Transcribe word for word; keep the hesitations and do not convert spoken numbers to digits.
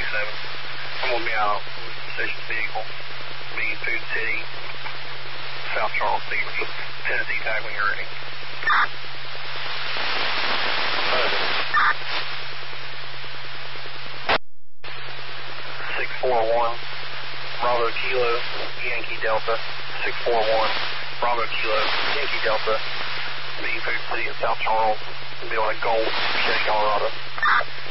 seven. I'm going to be out with the station vehicle, being Food City, South Charles, Beavers. Tennessee tag when you're ready. six four one, Bravo Kilo, Yankee Delta. six four one, Bravo Kilo, Yankee Delta. Being Food City in South Charles, be on a Gold, Chevy, Colorado.